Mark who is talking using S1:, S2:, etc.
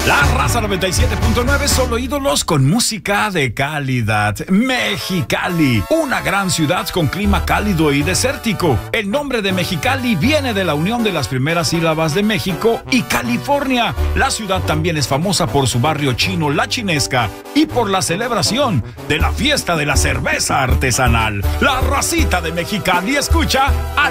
S1: La Raza 97.9, solo ídolos con música de calidad. Mexicali, una gran ciudad con clima cálido y desértico. El nombre de Mexicali viene de la unión de las primeras sílabas de México y California. La ciudad también es famosa por su barrio chino La Chinesca y por la celebración de la fiesta de la cerveza artesanal. La Racita de Mexicali escucha al